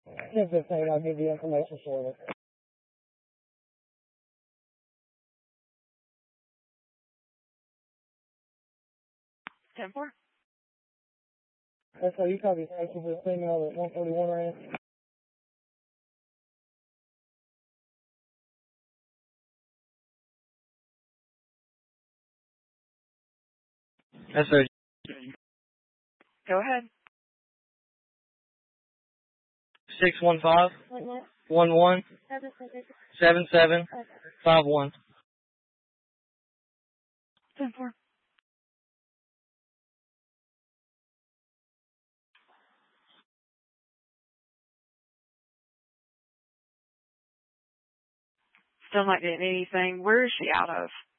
10:15, I'll give you information shortly. 10-4. So you copy station for the female at 141 ranch? Yes, sir. Go ahead. 615-11-7751. 10-4. Still not getting anything. Where is she out of?